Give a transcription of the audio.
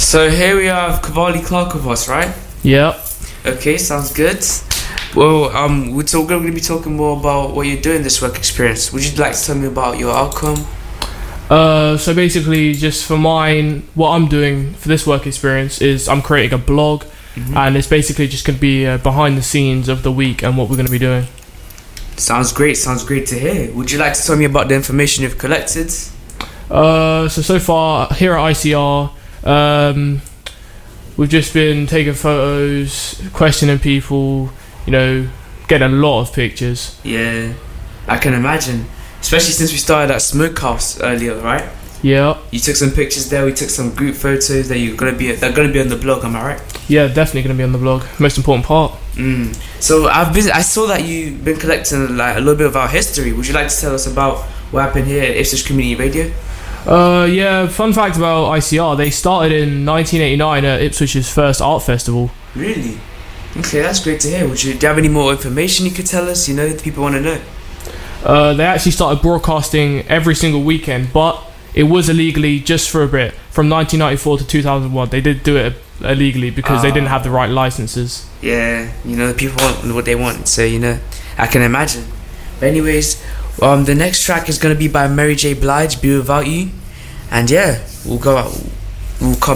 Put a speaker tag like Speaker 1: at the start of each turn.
Speaker 1: So here we have Cavalli Clark with us, right?
Speaker 2: Yeah.
Speaker 1: Okay, sounds good. Well, we're going to be talking more about what you're doing this work experience. Would you like to tell me about your outcome?
Speaker 2: So basically, just for mine, what I'm doing for this work experience is I'm creating a blog, and it's basically just going to be behind the scenes of the week and what we're going to be doing.
Speaker 1: Sounds great to hear. Would you like to tell me about the information you've collected?
Speaker 2: So far here at ICR, we've just been taking photos, questioning people, getting a lot of pictures.
Speaker 1: Yeah, I can imagine. Especially since we started at Smokehouse earlier, right?
Speaker 2: Yeah.
Speaker 1: You took some pictures there. We took some group photos they're gonna be on the blog. Am I right?
Speaker 2: Yeah, definitely gonna be on the blog. Most important part.
Speaker 1: So I saw that you've been collecting like a little bit of our history. Would you like to tell us about what happened here at Ipswich Community Radio?
Speaker 2: Yeah. Fun fact about ICR: they started in 1989 at Ipswich's first art festival.
Speaker 1: Really? Okay, that's great to hear. Do you have any more information you could tell us? People want to know.
Speaker 2: They actually started broadcasting every single weekend, but it was illegally just for a bit. From 1994 to 2001, they did do it illegally because they didn't have the right licenses.
Speaker 1: Yeah, the people want what they want, so I can imagine. But anyways, the next track is gonna be by Mary J. Blige, "Be Without You," and yeah, we'll come